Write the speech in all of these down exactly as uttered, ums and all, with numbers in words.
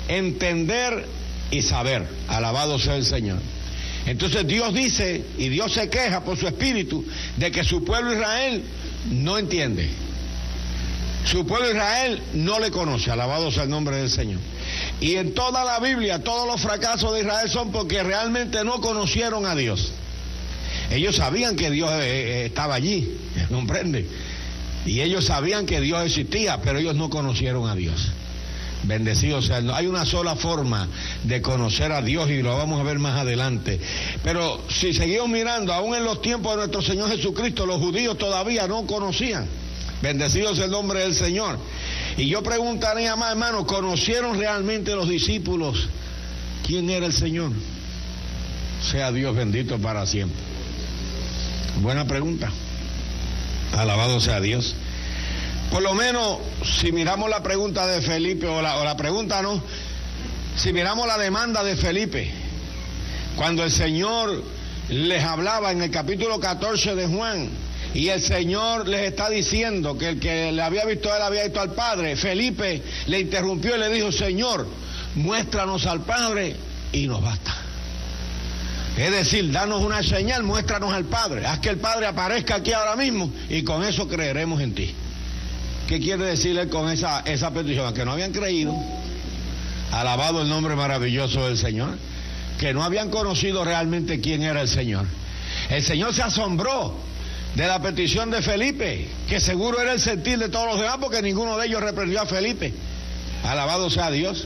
entender y saber. Alabado sea el Señor. Entonces Dios dice, y Dios se queja por su espíritu, de que su pueblo Israel no entiende. Su pueblo Israel no le conoce. Alabado sea el nombre del Señor. Y en toda la Biblia, todos los fracasos de Israel son porque realmente no conocieron a Dios. Ellos sabían que Dios eh, estaba allí, ¿comprende? Y ellos sabían que Dios existía, pero ellos no conocieron a Dios. Bendecido sea. Hay una sola forma de conocer a Dios y lo vamos a ver más adelante. Pero si seguimos mirando, aún en los tiempos de nuestro Señor Jesucristo, los judíos todavía no conocían. Bendecido sea el nombre del Señor. Y yo preguntaría más, hermanos, ¿conocieron realmente los discípulos quién era el Señor? Sea Dios bendito para siempre. Buena pregunta. Alabado sea Dios. Por lo menos, si miramos la pregunta de Felipe, o la, o la pregunta no, si miramos la demanda de Felipe, cuando el Señor les hablaba en el capítulo catorce de Juan, y el Señor les está diciendo que el que le había visto a él había visto al Padre, Felipe le interrumpió y le dijo, Señor, muéstranos al Padre y nos basta. Es decir, danos una señal, muéstranos al Padre, haz que el Padre aparezca aquí ahora mismo y con eso creeremos en ti. ¿Qué quiere decirle con esa, esa petición? Que no habían creído, alabado el nombre maravilloso del Señor, que no habían conocido realmente quién era el Señor. El Señor se asombró de la petición de Felipe, que seguro era el sentir de todos los demás, porque ninguno de ellos reprendió a Felipe. Alabado sea Dios.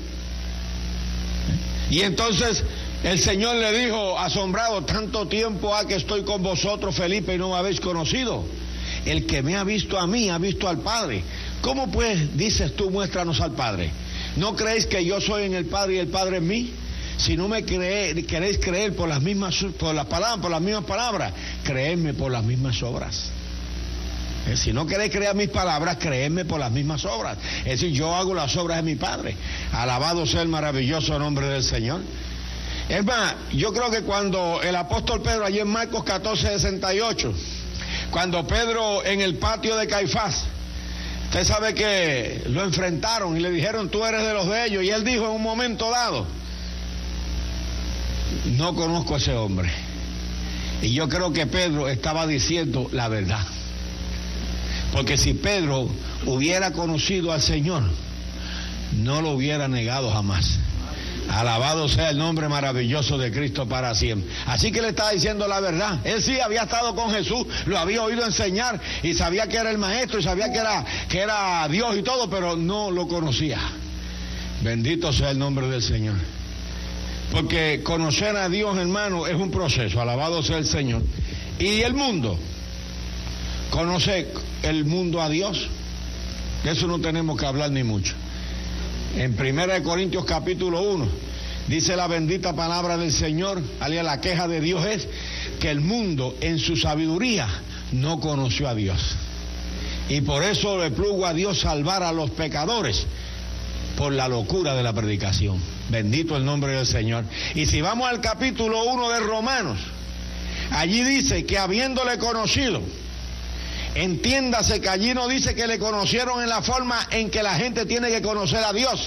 Y entonces el Señor le dijo, asombrado, tanto tiempo ha que estoy con vosotros, Felipe, y no me habéis conocido. El que me ha visto a mí, ha visto al Padre. ¿Cómo pues dices tú, muéstranos al Padre? ¿No creéis que yo soy en el Padre y el Padre en mí? Si no me cree, queréis creer por las mismas por las palabras, por las mismas palabras, creedme por las mismas obras. Eh, si no queréis creer mis palabras, creedme por las mismas obras. Es decir, yo hago las obras de mi Padre. Alabado sea el maravilloso nombre del Señor. Es más, yo creo que cuando el apóstol Pedro, allí en Marcos catorce, sesenta y ocho, cuando Pedro en el patio de Caifás, usted sabe que lo enfrentaron y le dijeron, tú eres de los de ellos, y él dijo en un momento dado, no conozco a ese hombre. Y yo creo que Pedro estaba diciendo la verdad, porque si Pedro hubiera conocido al Señor, no lo hubiera negado jamás. Alabado sea el nombre maravilloso de Cristo para siempre. Así que le estaba diciendo la verdad. Él sí había estado con Jesús, lo había oído enseñar y sabía que era el maestro y sabía que era, que era Dios y todo, pero no lo conocía. Bendito sea el nombre del Señor. Porque conocer a Dios, hermano, es un proceso. Alabado sea el Señor. Y el mundo, ¿conoce el mundo a Dios? De eso no tenemos que hablar ni mucho. En primera de Corintios capítulo uno, dice la bendita palabra del Señor, la queja de Dios es que el mundo en su sabiduría no conoció a Dios. Y por eso le plugo a Dios salvar a los pecadores por la locura de la predicación. Bendito el nombre del Señor. Y si vamos al capítulo uno de Romanos, allí dice que habiéndole conocido, entiéndase que allí no dice que le conocieron en la forma en que la gente tiene que conocer a Dios,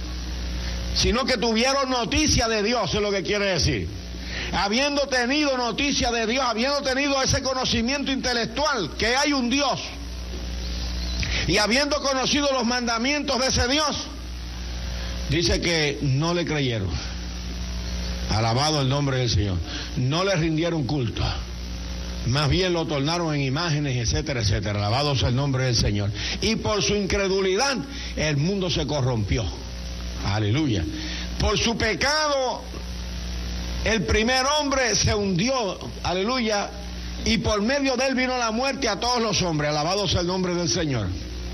sino que tuvieron noticia de Dios, es lo que quiere decir. Habiendo tenido noticia de Dios, habiendo tenido ese conocimiento intelectual que hay un Dios, y habiendo conocido los mandamientos de ese Dios, dice que no le creyeron. Alabado el nombre del Señor. No le rindieron culto. Más bien lo tornaron en imágenes, etcétera, etcétera. Alabado sea el nombre del Señor. Y por su incredulidad, el mundo se corrompió. Aleluya. Por su pecado, el primer hombre se hundió. Aleluya. Y por medio de él vino la muerte a todos los hombres. Alabado sea el nombre del Señor.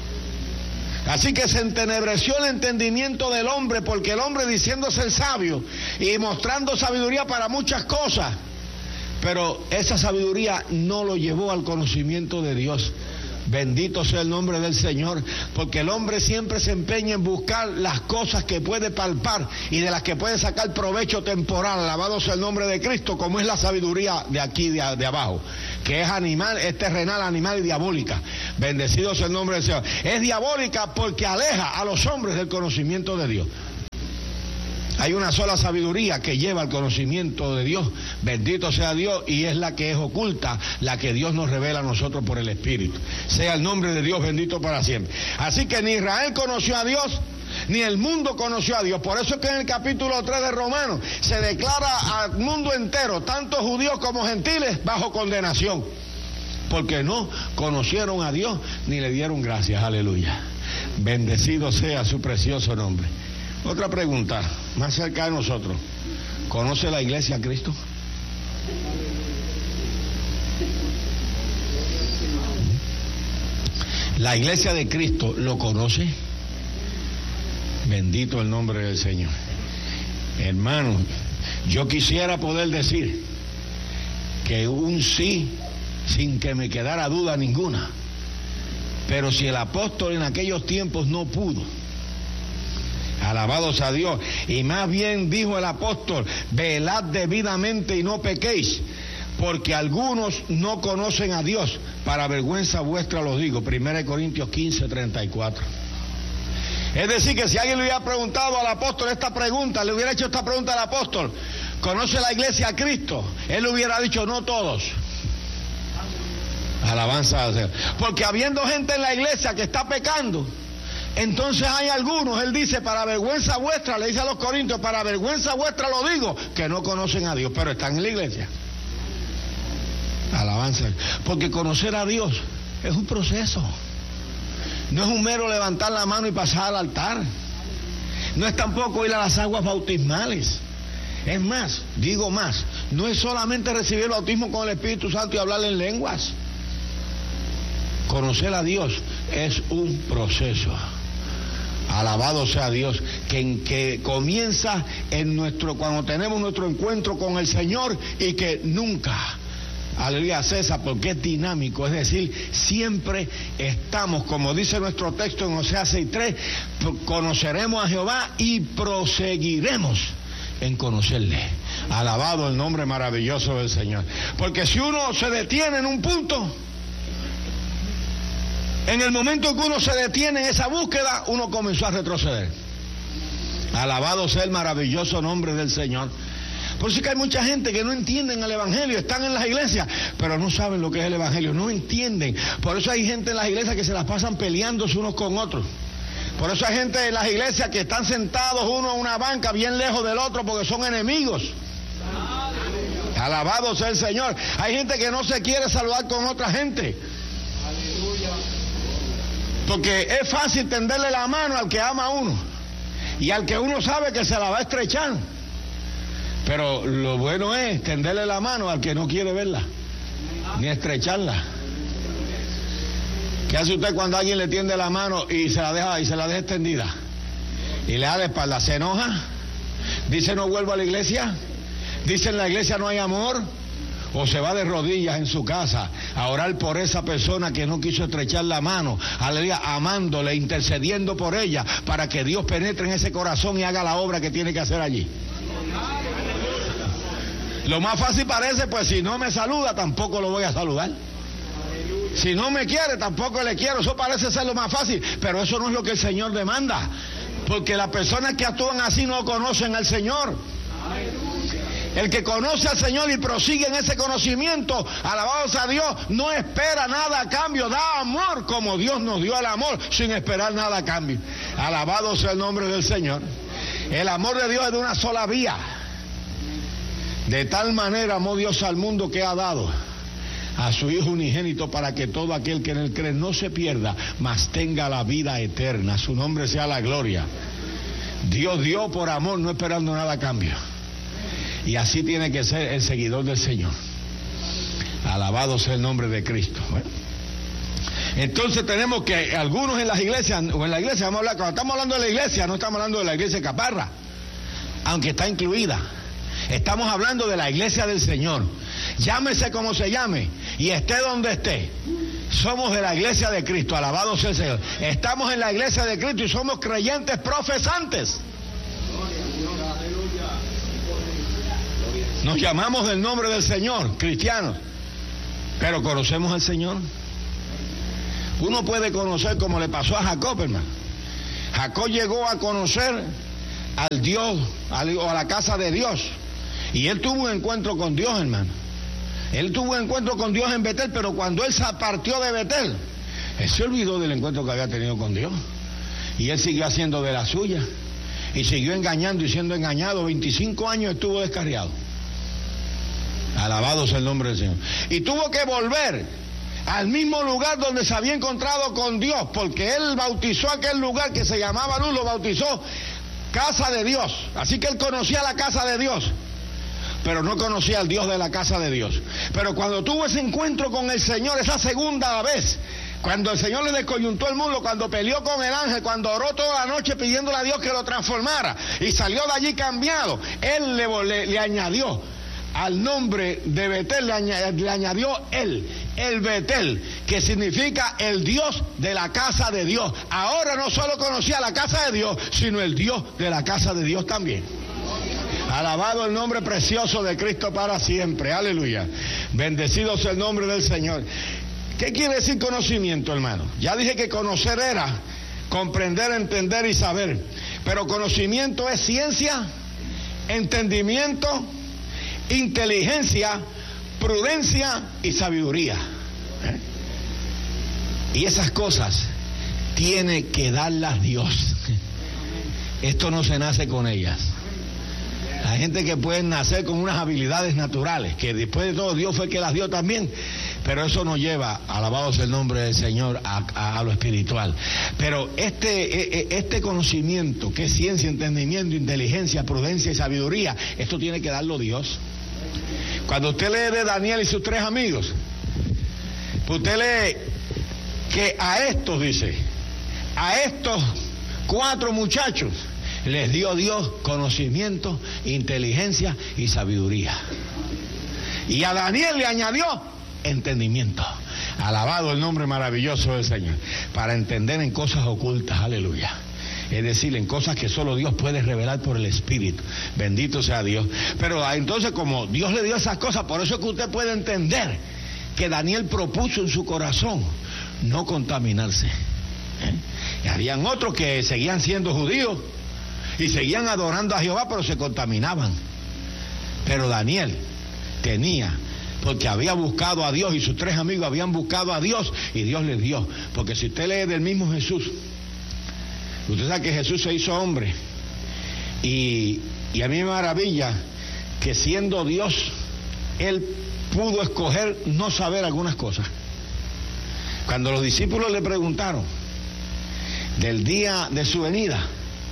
Así que se entenebreció el entendimiento del hombre, porque el hombre, diciéndose el sabio y mostrando sabiduría para muchas cosas, pero esa sabiduría no lo llevó al conocimiento de Dios. Bendito sea el nombre del Señor, porque el hombre siempre se empeña en buscar las cosas que puede palpar y de las que puede sacar provecho temporal. Alabado sea el nombre de Cristo, como es la sabiduría de aquí, de, de abajo, que es animal, es terrenal, animal y diabólica. Bendecido sea el nombre del Señor. Es diabólica porque aleja a los hombres del conocimiento de Dios. Hay una sola sabiduría que lleva al conocimiento de Dios, bendito sea Dios, y es la que es oculta, la que Dios nos revela a nosotros por el Espíritu. Sea el nombre de Dios bendito para siempre. Así que ni Israel conoció a Dios, ni el mundo conoció a Dios. Por eso es que en el capítulo tres de Romanos se declara al mundo entero, tanto judíos como gentiles, bajo condenación, porque no conocieron a Dios ni le dieron gracias. Aleluya. Bendecido sea su precioso nombre. Otra pregunta, más cerca de nosotros. ¿Conoce la iglesia a Cristo? ¿La iglesia de Cristo lo conoce? Bendito el nombre del Señor. Hermano, yo quisiera poder decir que un sí sin que me quedara duda ninguna. Pero si el apóstol en aquellos tiempos no pudo, alabados a Dios, y más bien dijo el apóstol, velad debidamente y no pequéis, porque algunos no conocen a Dios, para vergüenza vuestra los digo. Primera de Corintios quince, treinta y cuatro. Es decir, que si alguien le hubiera preguntado al apóstol esta pregunta, le hubiera hecho esta pregunta al apóstol, ¿conoce la iglesia a Cristo? Él le hubiera dicho, no todos. Alabanza a Dios. Porque habiendo gente en la iglesia que está pecando, entonces hay algunos, él dice, para vergüenza vuestra, le dice a los corintios, para vergüenza vuestra lo digo, que no conocen a Dios, pero están en la iglesia. Alabanza. Porque conocer a Dios es un proceso. No es un mero levantar la mano y pasar al altar. No es tampoco ir a las aguas bautismales. Es más, digo más, no es solamente recibir el bautismo con el Espíritu Santo y hablar en lenguas. Conocer a Dios es un proceso. Alabado sea Dios, que, que comienza en nuestro, cuando tenemos nuestro encuentro con el Señor, y que nunca, aleluya, cesa, porque es dinámico. Es decir, siempre estamos, como dice nuestro texto en Oseas seis tres, conoceremos a Jehová y proseguiremos en conocerle. Alabado el nombre maravilloso del Señor. Porque si uno se detiene en un punto, en el momento que uno se detiene en esa búsqueda, uno comenzó a retroceder. Alabado sea el maravilloso nombre del Señor. Por eso es que hay mucha gente que no entienden el Evangelio, están en las iglesias, pero no saben lo que es el Evangelio, no entienden. Por eso hay gente en las iglesias que se las pasan peleándose unos con otros. Por eso hay gente en las iglesias que están sentados uno en una banca bien lejos del otro porque son enemigos. Alabado sea el Señor. Hay gente que no se quiere saludar con otra gente. Porque es fácil tenderle la mano al que ama a uno y al que uno sabe que se la va a estrechar. Pero lo bueno es tenderle la mano al que no quiere verla, ni estrecharla. ¿Qué hace usted cuando alguien le tiende la mano y se la deja, y se la deja extendida? Y le da la espalda, ¿se enoja? ¿Dice no vuelvo a la iglesia? ¿Dice en la iglesia no hay amor? ¿O se va de rodillas en su casa a orar por esa persona que no quiso estrechar la mano, aleluya, amándole, intercediendo por ella, para que Dios penetre en ese corazón y haga la obra que tiene que hacer allí? Lo más fácil parece, pues si no me saluda, tampoco lo voy a saludar. Si no me quiere, tampoco le quiero. Eso parece ser lo más fácil, pero eso no es lo que el Señor demanda. Porque las personas que actúan así no conocen al Señor. El que conoce al Señor y prosigue en ese conocimiento, alabado sea Dios, no espera nada a cambio, da amor como Dios nos dio el amor, sin esperar nada a cambio. Alabado sea el nombre del Señor. El amor de Dios es de una sola vía. De tal manera amó Dios al mundo que ha dado a su Hijo unigénito, para que todo aquel que en él cree no se pierda, mas tenga la vida eterna. Su nombre sea la gloria. Dios dio por amor, no esperando nada a cambio. Y así tiene que ser el seguidor del Señor. Alabado sea el nombre de Cristo. Bueno, entonces tenemos que algunos en las iglesias, o en la iglesia, vamos a hablar, cuando estamos hablando de la iglesia, no estamos hablando de la iglesia de Caparra, aunque está incluida. Estamos hablando de la iglesia del Señor. Llámese como se llame y esté donde esté. Somos de la iglesia de Cristo, alabado sea el Señor. Estamos en la iglesia de Cristo y somos creyentes profesantes. Nos llamamos del nombre del Señor, cristianos, pero conocemos al Señor. Uno puede conocer como le pasó a Jacob, hermano. Jacob llegó a conocer al Dios, al, o a la casa de Dios. Y él tuvo un encuentro con Dios, hermano. Él tuvo un encuentro con Dios en Betel, pero cuando él se partió de Betel, él se olvidó del encuentro que había tenido con Dios. Y él siguió haciendo de la suya. Y siguió engañando y siendo engañado. veinticinco años estuvo descarriado. Alabado sea el nombre del Señor. Y tuvo que volver al mismo lugar donde se había encontrado con Dios, porque él bautizó aquel lugar que se llamaba Luz, lo bautizó casa de Dios. Así que él conocía la casa de Dios, pero no conocía al Dios de la casa de Dios. Pero cuando tuvo ese encuentro con el Señor, esa segunda vez, cuando el Señor le descoyuntó el mundo, cuando peleó con el ángel, cuando oró toda la noche pidiéndole a Dios que lo transformara, y salió de allí cambiado, él le, le, le añadió al nombre de Betel, le, añadió, le añadió él, el Betel, que significa el Dios de la casa de Dios. Ahora no solo conocía la casa de Dios, sino el Dios de la casa de Dios también. Alabado el nombre precioso de Cristo para siempre, aleluya. Bendecido sea el nombre del Señor. ¿Qué quiere decir conocimiento, hermano? Ya dije que conocer era comprender, entender y saber. Pero conocimiento es ciencia, entendimiento, inteligencia, prudencia y sabiduría. ¿Eh? Y esas cosas tiene que darlas Dios. Esto no se nace con ellas. Hay gente que puede nacer con unas habilidades naturales, que después de todo Dios fue el que las dio también, pero eso nos lleva, alabado sea el nombre del Señor, a, a, a lo espiritual. Pero este, este conocimiento, que es ciencia, entendimiento, inteligencia, prudencia y sabiduría, esto tiene que darlo Dios. Cuando usted lee de Daniel y sus tres amigos, pues usted lee que a estos, dice, a estos cuatro muchachos les dio Dios conocimiento, inteligencia y sabiduría. Y a Daniel le añadió entendimiento. Alabado el nombre maravilloso del Señor. Para entender en cosas ocultas, aleluya. Es decir, en cosas que solo Dios puede revelar por el Espíritu. Bendito sea Dios. Pero entonces, como Dios le dio esas cosas, por eso es que usted puede entender que Daniel propuso en su corazón no contaminarse. ¿Eh? Y habían otros que seguían siendo judíos y seguían adorando a Jehová, pero se contaminaban. Pero Daniel tenía, porque había buscado a Dios, y sus tres amigos habían buscado a Dios, y Dios les dio. Porque si usted lee del mismo Jesús, usted sabe que Jesús se hizo hombre, y, y a mí me maravilla que siendo Dios, Él pudo escoger no saber algunas cosas. Cuando los discípulos le preguntaron del día de su venida,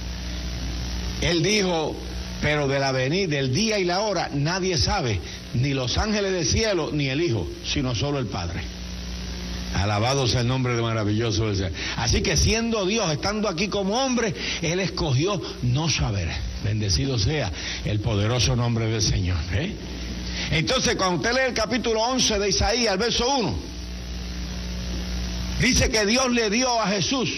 Él dijo, pero de la venida, del día y la hora, nadie sabe, ni los ángeles del cielo, ni el Hijo, sino solo el Padre. Alabado sea el nombre de maravilloso del Señor. Así que siendo Dios, estando aquí como hombre, Él escogió no saber. Bendecido sea el poderoso nombre del Señor. ¿eh? Entonces, cuando usted lee el capítulo once de Isaías, el verso uno, dice que Dios le dio a Jesús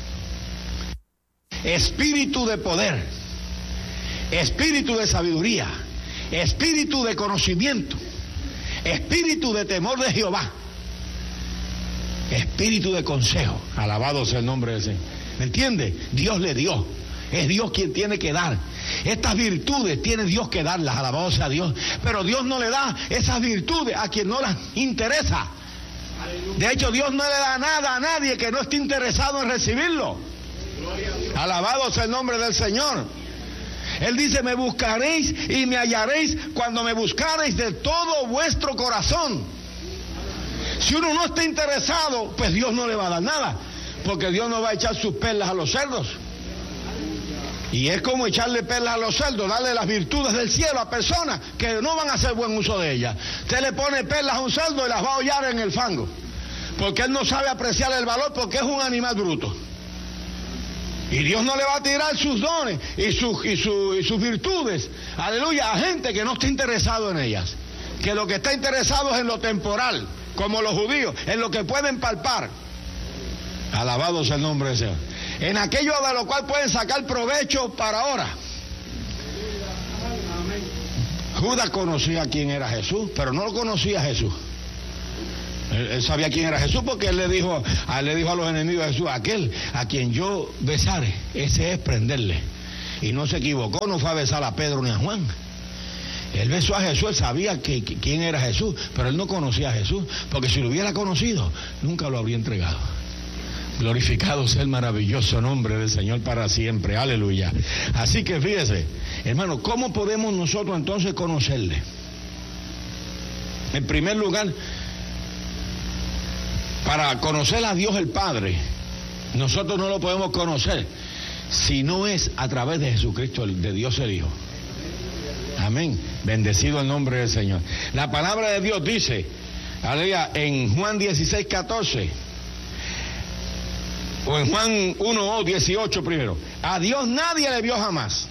espíritu de poder, espíritu de sabiduría, espíritu de conocimiento, espíritu de temor de Jehová, espíritu de consejo. Alabado sea el nombre del Señor. ¿Me entiende? Dios le dio. Es Dios quien tiene que dar. Estas virtudes tiene Dios que darlas, alabado sea Dios. Pero Dios no le da esas virtudes a quien no las interesa. De hecho, Dios no le da nada a nadie que no esté interesado en recibirlo. Alabado sea el nombre del Señor. Él dice, me buscaréis y me hallaréis cuando me buscaréis de todo vuestro corazón. Si uno no está interesado, pues Dios no le va a dar nada, porque Dios no va a echar sus perlas a los cerdos. Y es como echarle perlas a los cerdos, darle las virtudes del cielo a personas que no van a hacer buen uso de ellas. Usted le pone perlas a un cerdo y las va a hollar en el fango, porque él no sabe apreciar el valor, porque es un animal bruto. Y Dios no le va a tirar sus dones y sus, y, su, y sus virtudes, aleluya, a gente que no está interesado en ellas, que lo que está interesado es en lo temporal, como los judíos, en lo que pueden palpar. Alabado sea el nombre del Señor. En aquello de lo cual pueden sacar provecho para ahora. Judas conocía quién era Jesús, pero no lo conocía a Jesús. Él, él sabía quién era Jesús, porque él le dijo, él le dijo a los enemigos de Jesús, aquel a quien yo besare, ese es prenderle. Y no se equivocó, no fue a besar a Pedro ni a Juan. Él besó a Jesús, él sabía que, que, quién era Jesús, pero él no conocía a Jesús, porque si lo hubiera conocido, nunca lo habría entregado. Glorificado sea el maravilloso nombre del Señor para siempre, aleluya. Así que fíjese, hermano, ¿cómo podemos nosotros entonces conocerle? En primer lugar, para conocer a Dios el Padre, nosotros no lo podemos conocer si no es a través de Jesucristo, de Dios el Hijo. Amén. Bendecido el nombre del Señor. La palabra de Dios dice, aleluya, en Juan dieciséis, catorce, o en Juan uno, dieciocho primero, a Dios nadie le vio jamás.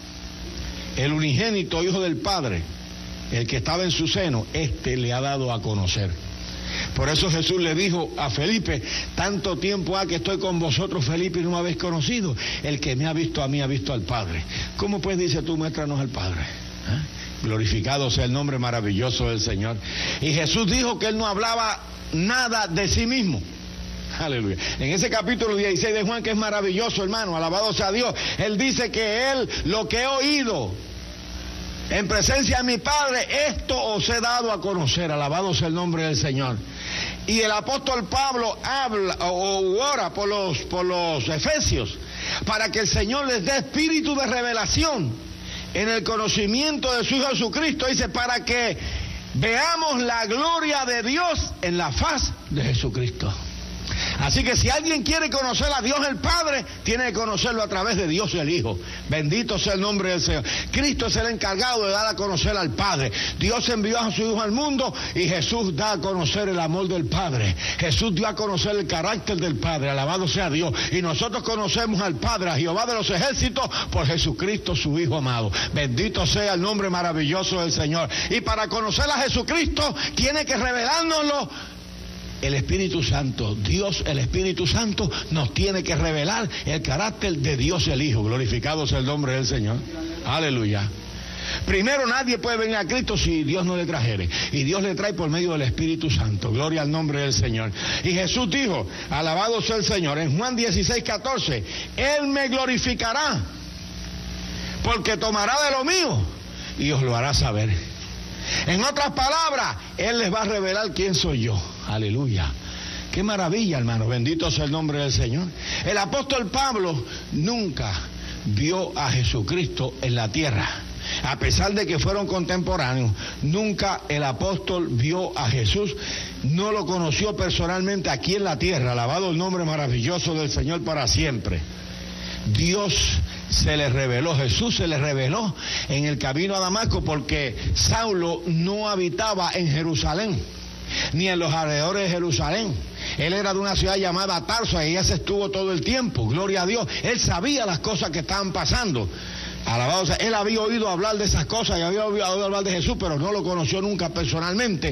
El unigénito Hijo del Padre, el que estaba en su seno, este le ha dado a conocer. Por eso Jesús le dijo a Felipe, tanto tiempo ha que estoy con vosotros, Felipe, y no me habéis conocido. El que me ha visto a mí ha visto al Padre. ¿Cómo pues dice tú, muéstranos al Padre? ¿Eh? Glorificado sea el nombre maravilloso del Señor. Y Jesús dijo que Él no hablaba nada de sí mismo. Aleluya. En ese capítulo dieciséis de Juan, que es maravilloso, hermano, alabado sea Dios, Él dice que Él, lo que he oído en presencia de mi Padre, esto os he dado a conocer. Alabado sea el nombre del Señor. Y el apóstol Pablo habla o ora por los, por los efesios, para que el Señor les dé espíritu de revelación en el conocimiento de su Hijo Jesucristo. Dice, para que veamos la gloria de Dios en la faz de Jesucristo. Así que si alguien quiere conocer a Dios el Padre, tiene que conocerlo a través de Dios el Hijo. Bendito sea el nombre del Señor. Cristo es el encargado de dar a conocer al Padre. Dios envió a su Hijo al mundo y Jesús da a conocer el amor del Padre. Jesús dio a conocer el carácter del Padre. Alabado sea Dios. Y nosotros conocemos al Padre, a Jehová de los ejércitos, por Jesucristo su Hijo amado. Bendito sea el nombre maravilloso del Señor. Y para conocer a Jesucristo, tiene que revelárnoslo el Espíritu Santo. Dios, el Espíritu Santo, nos tiene que revelar el carácter de Dios el Hijo. Glorificado sea el nombre del Señor. Aleluya. Primero, nadie puede venir a Cristo si Dios no le trajere. Y Dios le trae por medio del Espíritu Santo. Gloria al nombre del Señor. Y Jesús dijo, alabado sea el Señor, en Juan dieciséis, catorce, Él me glorificará, porque tomará de lo mío y os lo hará saber. En otras palabras, Él les va a revelar quién soy yo. Aleluya. Qué maravilla, hermano. Bendito sea el nombre del Señor. El apóstol Pablo nunca vio a Jesucristo en la tierra. A pesar de que fueron contemporáneos, nunca el apóstol vio a Jesús. No lo conoció personalmente aquí en la tierra. Alabado el nombre maravilloso del Señor para siempre. Dios se le reveló, Jesús se le reveló en el camino a Damasco, porque Saulo no habitaba en Jerusalén, ni en los alrededores de Jerusalén. Él era de una ciudad llamada Tarso, y ella se estuvo todo el tiempo. Gloria a Dios. Él sabía las cosas que estaban pasando. Alabado sea. Él había oído hablar de esas cosas y había oído hablar de Jesús, pero no lo conoció nunca personalmente.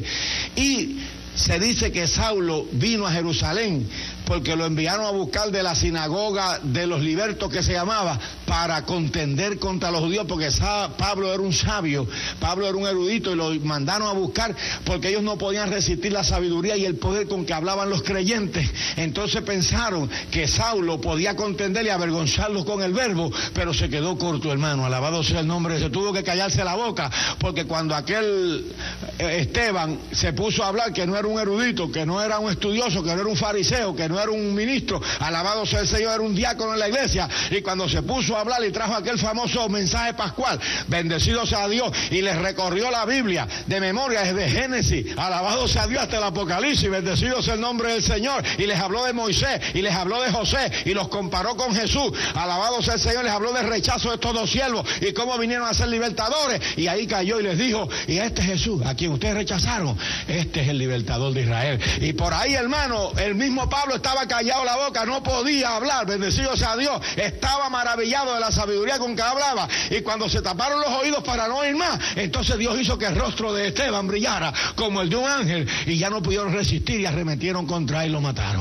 Y se dice que Saulo vino a Jerusalén porque lo enviaron a buscar de la sinagoga de los libertos, que se llamaba, para contender contra los judíos, porque Pablo era un sabio, Pablo era un erudito, y lo mandaron a buscar porque ellos no podían resistir la sabiduría y el poder con que hablaban los creyentes. Entonces pensaron que Saulo podía contender y avergonzarlos con el verbo, pero se quedó corto, hermano. Alabado sea el nombre. Se tuvo que callarse la boca, porque cuando aquel Esteban se puso a hablar, que no era un erudito, que no era un estudioso, que no era un fariseo, que no era un ministro, alabado sea el Señor, era un diácono en la iglesia, y cuando se puso a hablar y trajo aquel famoso mensaje pascual, bendecido sea Dios, y les recorrió la Biblia de memoria desde Génesis, alabado sea Dios, hasta el Apocalipsis, bendecido sea el nombre del Señor, y les habló de Moisés, y les habló de José, y los comparó con Jesús, alabado sea el Señor, les habló del rechazo de estos dos siervos, y cómo vinieron a ser libertadores, y ahí cayó y les dijo, y este Jesús, a quien ustedes rechazaron, este es el libertador de Israel. Y por ahí, hermano, el mismo Pablo estaba callado la boca, no podía hablar, bendecido sea Dios, estaba maravillado de la sabiduría con que hablaba, y cuando se taparon los oídos para no oír más, entonces Dios hizo que el rostro de Esteban brillara como el de un ángel, y ya no pudieron resistir y arremetieron contra él y lo mataron.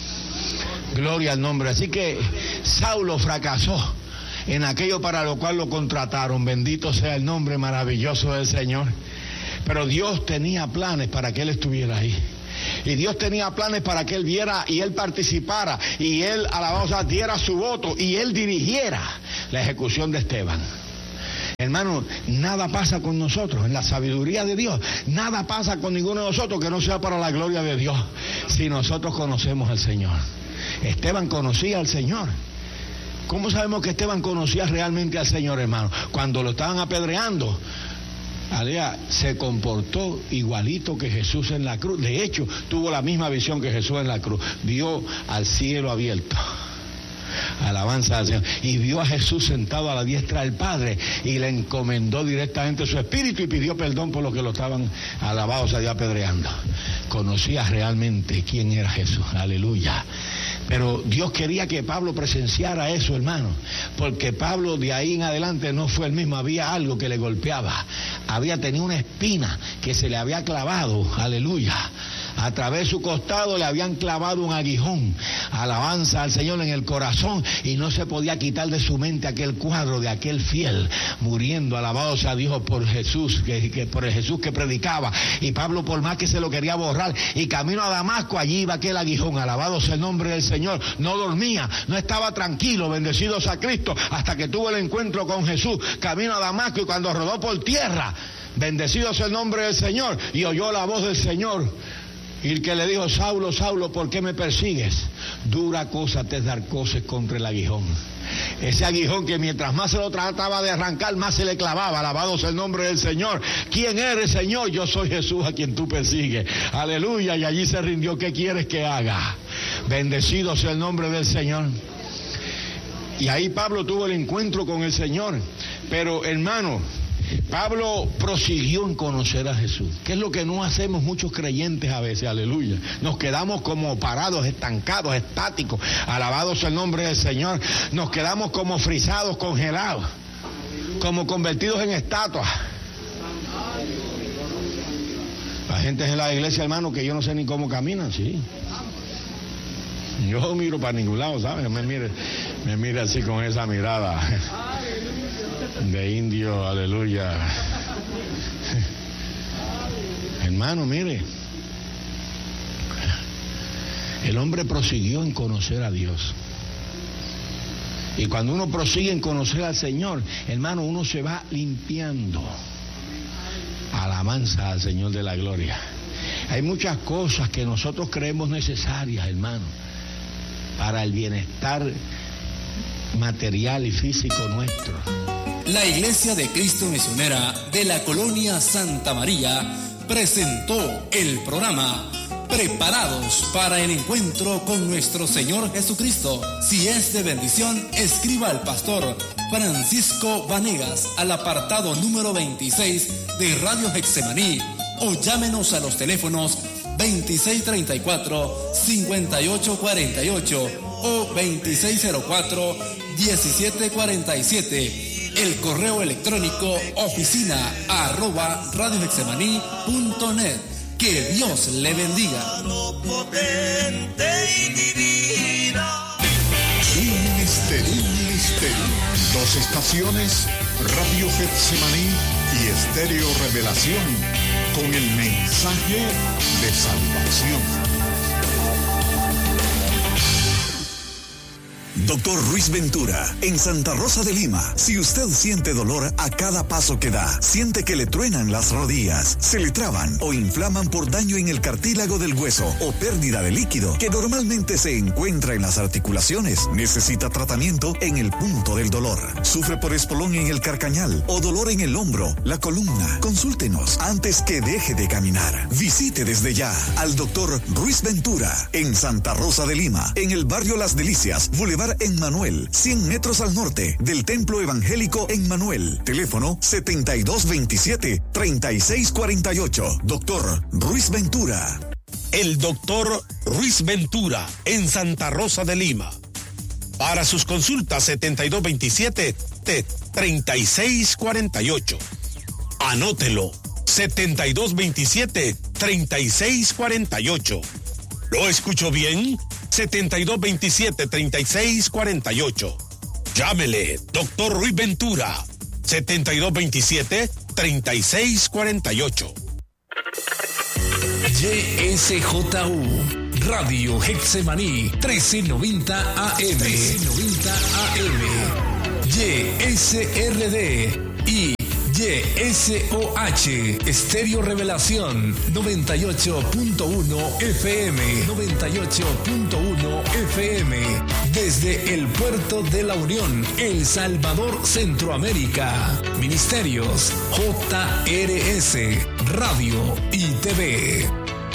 Gloria al nombre. Así que Saulo fracasó en aquello para lo cual lo contrataron. Bendito sea el nombre maravilloso del Señor. Pero Dios tenía planes para que él estuviera ahí. Y Dios tenía planes para que él viera y él participara y él, alabado sea, diera su voto y él dirigiera la ejecución de Esteban. Hermano, nada pasa con nosotros, en la sabiduría de Dios, nada pasa con ninguno de nosotros que no sea para la gloria de Dios, si nosotros conocemos al Señor. Esteban conocía al Señor. ¿Cómo sabemos que Esteban conocía realmente al Señor, hermano? Cuando lo estaban apedreando, Alea, se comportó igualito que Jesús en la cruz. De hecho, tuvo la misma visión que Jesús en la cruz. Vio al cielo abierto. Alabanza al Señor. Y vio a Jesús sentado a la diestra del Padre y le encomendó directamente su espíritu y pidió perdón por lo que lo estaban, alabados a Dios, apedreando. Conocía realmente quién era Jesús. Aleluya. Pero Dios quería que Pablo presenciara eso, hermano, porque Pablo de ahí en adelante no fue el mismo. Había algo que le golpeaba, había tenido una espina que se le había clavado, aleluya. A través de su costado le habían clavado un aguijón, alabanza al Señor, en el corazón, y no se podía quitar de su mente aquel cuadro de aquel fiel muriendo, alabado sea Dios, por Jesús, que, que por el Jesús que predicaba. Y Pablo, por más que se lo quería borrar, y camino a Damasco, allí iba aquel aguijón, alabado sea el nombre del Señor. No dormía, no estaba tranquilo, bendecido sea Cristo, hasta que tuvo el encuentro con Jesús, camino a Damasco, y cuando rodó por tierra, bendecido sea el nombre del Señor, y oyó la voz del Señor. Y el que le dijo: Saulo, Saulo, ¿por qué me persigues? Dura cosa te es dar cosas contra el aguijón. Ese aguijón que mientras más se lo trataba de arrancar, más se le clavaba. Alabado sea el nombre del Señor. ¿Quién eres, Señor? Yo soy Jesús a quien tú persigues. Aleluya. Y allí se rindió. ¿Qué quieres que haga? Bendecido sea el nombre del Señor. Y ahí Pablo tuvo el encuentro con el Señor. Pero, hermano, Pablo prosiguió en conocer a Jesús, que es lo que no hacemos muchos creyentes a veces, aleluya. Nos quedamos como parados, estancados, estáticos, alabado sea el nombre del Señor. Nos quedamos como frisados, congelados, como convertidos en estatuas. La gente en la iglesia, hermano, que yo no sé ni cómo caminan, sí. Yo miro para ningún lado, ¿sabes? Me mira, me mira así con esa mirada de indio, aleluya. Hermano, mire, el hombre prosiguió en conocer a Dios. Y cuando uno prosigue en conocer al Señor, hermano, uno se va limpiando. Alabanza al Señor de la gloria. Hay muchas cosas que nosotros creemos necesarias, hermano, para el bienestar material y físico nuestro. La Iglesia de Cristo Misionera de la Colonia Santa María presentó el programa Preparados para el Encuentro con nuestro Señor Jesucristo. Si es de bendición, escriba al pastor Francisco Vanegas al apartado número veintiséis de Radio Getsemaní o llámenos a los teléfonos veintiséis treinta y cuatro, cincuenta y ocho cuarenta y ocho o veintiséis cero cuatro, diecisiete cuarenta y siete. El correo electrónico oficina arroba radiogetsemaní punto net. Que Dios le bendiga. Un misterio, un misterio. Dos estaciones, Radio Getsemaní y Estéreo Revelación, con el mensaje de salvación. Doctor Ruiz Ventura, en Santa Rosa de Lima. Si usted siente dolor a cada paso que da, siente que le truenan las rodillas, se le traban o inflaman por daño en el cartílago del hueso o pérdida de líquido que normalmente se encuentra en las articulaciones, necesita tratamiento en el punto del dolor. Sufre por espolón en el carcañal o dolor en el hombro, la columna. Consúltenos antes que deje de caminar. Visite desde ya al doctor Ruiz Ventura en Santa Rosa de Lima, en el barrio Las Delicias, Boulevard en Manuel, cien metros al norte del Templo Evangélico en Manuel. Teléfono setenta y dos veintisiete, treinta y seis cuarenta y ocho. Doctor Ruiz Ventura. El doctor Ruiz Ventura en Santa Rosa de Lima. Para sus consultas setenta y dos veintisiete, treinta y seis cuarenta y ocho. Anótelo. setenta y dos veintisiete, treinta y seis cuarenta y ocho. ¿Lo escucho bien? setenta y dos veintisiete, treinta y seis cuarenta y ocho. Llámele, doctor Ruiz Ventura, setenta y dos veintisiete, treinta y seis cuarenta y ocho. Y S J U, Radio Getsemaní, trece noventa A M. trece noventa A M. Y S R D y Y S O H Estéreo Revelación noventa y ocho punto uno F M, noventa y ocho punto uno F M, desde el Puerto de la Unión, El Salvador, Centroamérica. Ministerios J R S Radio y T V.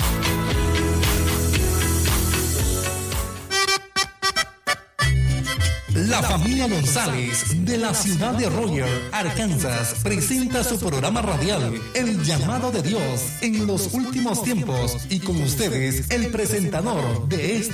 La familia González de la ciudad de Roger, Arkansas, presenta su programa radial, El Llamado de Dios en los Últimos Tiempos, y con ustedes, el presentador de este